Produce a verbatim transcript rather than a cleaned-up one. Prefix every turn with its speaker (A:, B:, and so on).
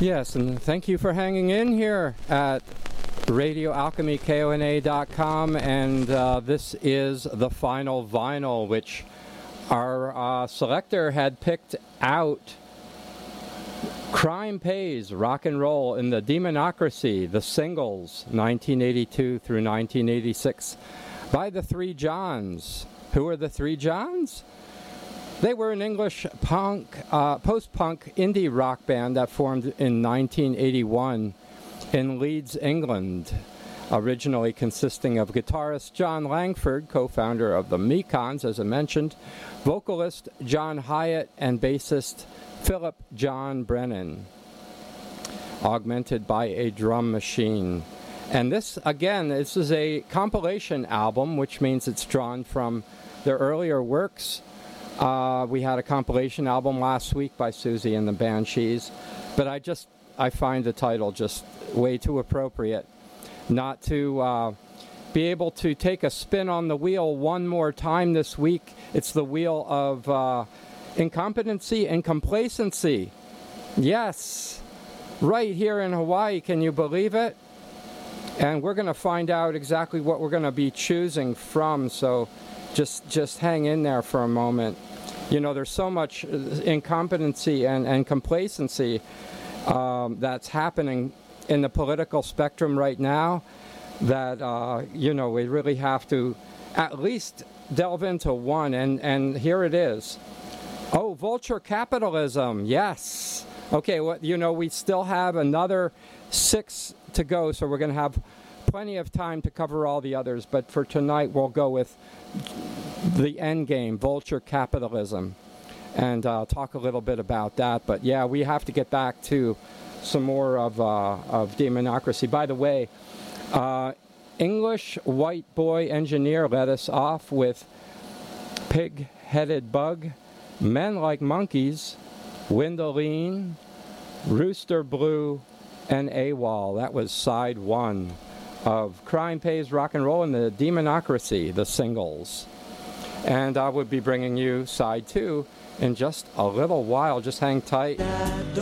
A: Yes, and thank you for hanging in here at Radio Alchemy K O N A dot com, and uh, this is the final vinyl, which our uh, selector had picked out. Crime Pays, Rock and Roll in the Demonocracy, the singles, nineteen eighty-two through nineteen eighty-six, by the Three Johns. Who are the Three Johns? They were an English punk, uh, post-punk indie rock band that formed in nineteen eighty-one in Leeds, England, originally consisting of guitarist John Langford, co-founder of the Mekons, as I mentioned, vocalist John Hyatt, and bassist Philip John Brennan, augmented by a drum machine. And this, again, this is a compilation album, which means it's drawn from their earlier works. Uh, we had a compilation album last week by Susie and the Banshees, but I just, I find the title just way too appropriate not to uh, be able to take a spin on the wheel one more time this week. It's the wheel of uh, incompetency and complacency. Yes, right here in Hawaii, can you believe it? And we're going to find out exactly what we're going to be choosing from, so just just hang in there for a moment. You know, there's so much incompetency and, and complacency um, that's happening in the political spectrum right now that, uh, you know, we really have to at least delve into one, and, and here it is. Oh, vulture capitalism, yes. Okay, well, you know, we still have another six to go, so we're going to have plenty of time to cover all the others, but for tonight we'll go with the end game, vulture capitalism, and uh, talk a little bit about that. But yeah, we have to get back to some more of, uh, of Demonocracy. By the way, uh, English White Boy Engineer led us off with Pig-Headed Bug, Men Like Monkeys, Windoline, Rooster Blue, and AWOL. That was side one of Crime Pays, Rock and Roll in the Demonocracy, the singles. And I would be bringing you side two in just a little while. Just hang tight.